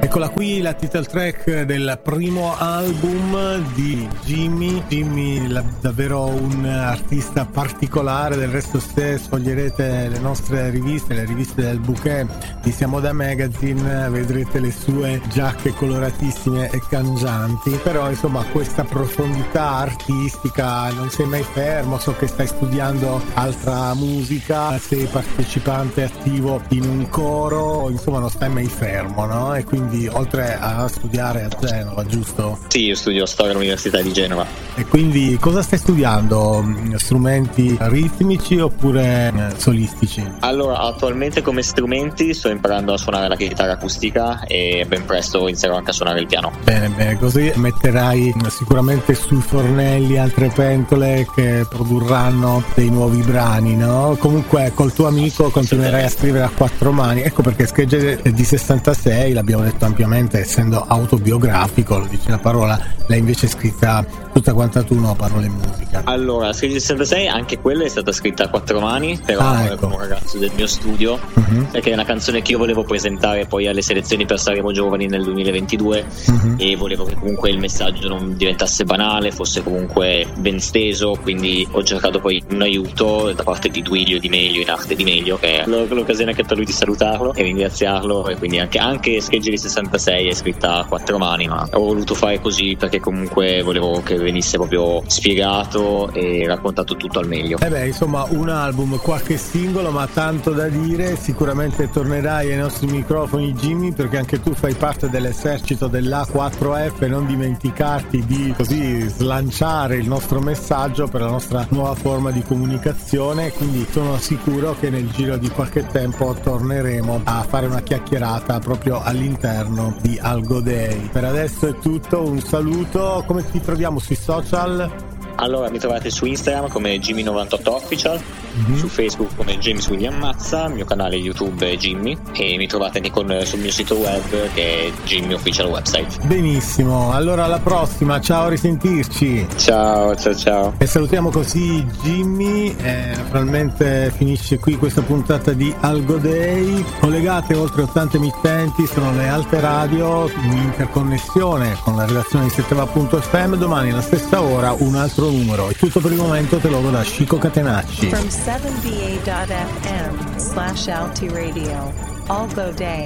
Eccola qui la title track del primo album di Jimmy. Jimmy davvero un artista particolare, del resto se sfoglierete le nostre riviste, le riviste del Bouquet di Siamo da Magazine, vedrete le sue giacche coloratissime e cangianti, però insomma questa profondità artistica, non sei mai fermo, so che stai studiando altra musica, sei partecipante attivo in un coro, insomma non stai mai fermo, no? E quindi oltre a studiare a Genova, giusto? Sì, io studio storia all'Università di Genova. E quindi cosa stai studiando? Strumenti ritmici oppure solistici? Allora, attualmente come strumenti sto imparando a suonare la chitarra acustica e ben presto inizierò anche a suonare il piano. Bene, così metterai sicuramente sui fornelli altre pentole che produrranno dei nuovi brani, no? Comunque col tuo amico continuerai a scrivere a quattro mani, ecco perché Schegge di 66, l'abbiamo detto ampiamente, essendo autobiografico, lo dice la parola, l'hai invece scritta tutta quanta tu, no? Parole e musica. Allora, Schegge di 66 anche quella è stata scritta a quattro mani, però ecco. Come un ragazzo del mio studio, perché è una canzone che io volevo presentare poi alle selezioni per Sanremo Giovani nel 2022 e volevo che comunque il messaggio non diventasse banale, fosse comunque ben steso, quindi ho cercato poi un aiuto da parte di Duilio di Meglio, in arte di Meglio, che è l'occasione anche per lui di salutarlo e ringraziarlo, e quindi anche Schegge di 66 è scritta a quattro mani, ma ho voluto fare così perché comunque volevo che venisse proprio spiegato e raccontato tutto al meglio. Insomma un album, qualche singolo, ma tanto da dire. Sicuramente tornerai ai nostri microfoni, Jimmy, perché anche tu fai parte dell'esercito dell'A4F, non dimenticarti di così slanciare il nostro messaggio per la nostra nuova forma di comunicazione, quindi sono sicuro che nel giro di qualche tempo torneremo a fare una chiacchierata proprio all'interno di Algo Day. Per adesso è tutto, un saluto. Come ti troviamo sui social? Allora, mi trovate su Instagram come Jimmy98Official, su Facebook come James William Mazza, il mio canale YouTube è Jimmy, e mi trovate anche sul mio sito web che è Jimmy Official Website. Benissimo, allora alla prossima, ciao, a risentirci. Ciao. E salutiamo così Jimmy, naturalmente finisce qui questa puntata di Algo Day. Collegate oltre 80 emittenti, sono le Alte Radio in interconnessione con la redazione di Setteva.fm. Domani alla stessa ora un altro numero. È tutto per il momento, te lo do da Chico Catenacci. From 7va.fm/Alti Radio. Algo Day.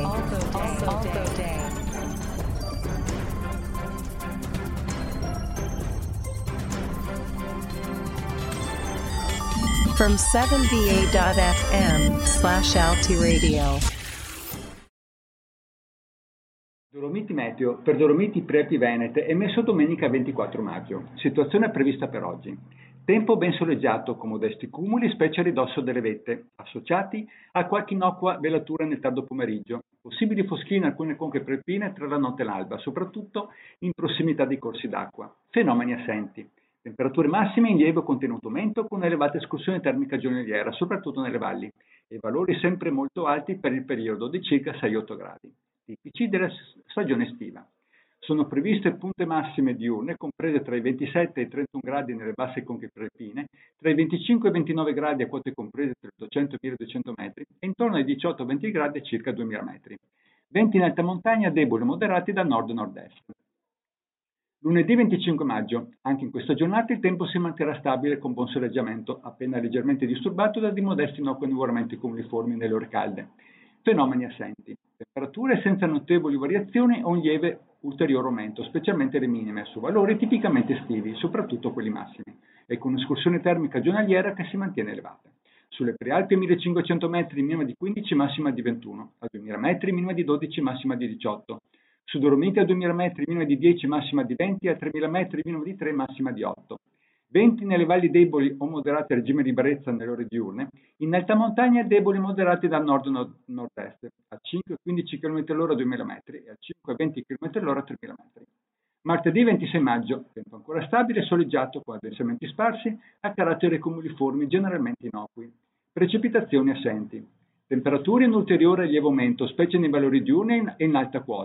From 7va.fm/Alti Radio. Dolomiti Meteo per Dolomiti Prealpi Venete emesso domenica 24 maggio. Situazione prevista per oggi. Tempo ben soleggiato con modesti cumuli, specie a ridosso delle vette, associati a qualche innocua velatura nel tardo pomeriggio. Possibili foschie in alcune conche prealpine tra la notte e l'alba, soprattutto in prossimità dei corsi d'acqua. Fenomeni assenti. Temperature massime in lieve contenuto mento con elevata escursione termica giornaliera, soprattutto nelle valli, e valori sempre molto alti per il periodo di circa 6-8 gradi, tipici della stagione estiva. Sono previste punte massime diurne comprese tra i 27 e i 31 gradi nelle basse conche prealpine, tra i 25 e i 29 gradi a quote comprese tra i 800 e i 1200 metri e intorno ai 18-20 gradi a circa 2000 metri. Venti in alta montagna deboli e moderati da nord-nord-est. Lunedì 25 maggio, anche in questa giornata il tempo si manterrà stabile con buon soleggiamento, appena leggermente disturbato da dei modesti innocui nuvolamenti cumuliformi nelle ore calde. Fenomeni assenti. Temperature senza notevoli variazioni o un lieve ulteriore aumento, specialmente le minime, su valori tipicamente estivi, soprattutto quelli massimi, e con un'escursione termica giornaliera che si mantiene elevata. Sulle prealpi a 1500 metri minima di 15, massima di 21, a 2000 metri minima di 12, massima di 18. Su Dolomiti a 2000 metri minima di 10, massima di 20, a 3000 metri minima di 3, massima di 8. Venti nelle valli deboli o moderati a regime di brezza nelle ore diurne, in alta montagna deboli moderati dal nord-nord-est, a 5-15 km all'ora a 2000 metri e a 5-20 km all'ora a 3000 metri. Martedì 26 maggio, tempo ancora stabile e soleggiato con addensamenti sparsi a carattere cumuliformi generalmente innocui. Precipitazioni assenti. Temperature in ulteriore lieve aumento, specie nei valori diurni e in alta quota.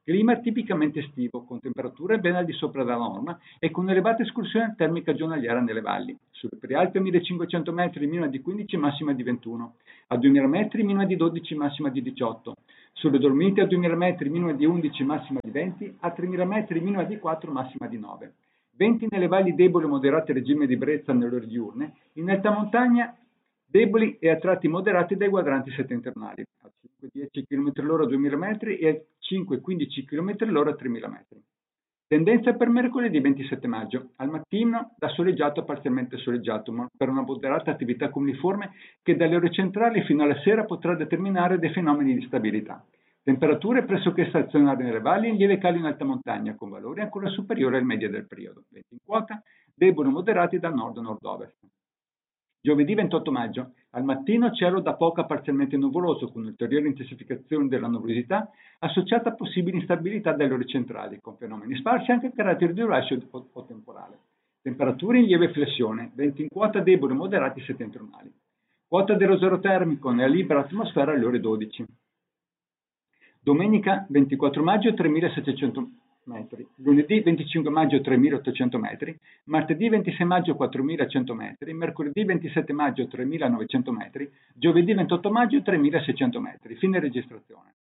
Clima tipicamente estivo, con temperature ben al di sopra della norma e con elevata escursione termica giornaliera nelle valli. Sulle prealpi a 1500 metri minima di 15, massima di 21. A 2000 metri minima di 12, massima di 18. Sulle Dolomiti a 2000 metri minima di 11, massima di 20. A 3000 metri minima di 4, massima di 9. Venti nelle valli deboli o moderate regime di brezza nelle ore diurne. In alta montagna deboli e a tratti moderati dai quadranti settentrionali, a 5-10 km/h a 2000 metri e a 5-15 km/h a 3000 metri. Tendenza per mercoledì 27 maggio, al mattino da soleggiato a parzialmente soleggiato, ma per una moderata attività cumuliforme che dalle ore centrali fino alla sera potrà determinare dei fenomeni di stabilità. Temperature pressoché stazionarie nelle valli e in lieve calo in alta montagna, con valori ancora superiori al media del periodo. Venti in quota, deboli o moderati dal nord-nord-ovest. Giovedì 28 maggio, al mattino cielo da poco a parzialmente nuvoloso, con ulteriore intensificazione della nuvolosità associata a possibili instabilità dalle ore centrali, con fenomeni sparsi anche a carattere di rilascio o temporale. Temperature in lieve flessione, venti in quota deboli o moderati settentrionali. Quota dello zero termico nella libera atmosfera alle ore 12. Domenica 24 maggio 3700 metri, lunedì 25 maggio 3800 metri, martedì 26 maggio 4100 metri, mercoledì 27 maggio 3900 metri, giovedì 28 maggio 3600 metri. Fine registrazione.